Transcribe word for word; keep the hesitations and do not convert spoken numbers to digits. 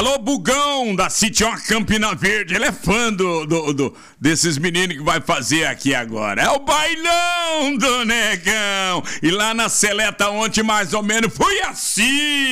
Alô, Bugão, da City Ó Campina Verde. Ele é fã do, do, do, desses meninos que vai fazer aqui agora. É o bailão do Negão. E lá na Seleta ontem, mais ou menos, foi assim.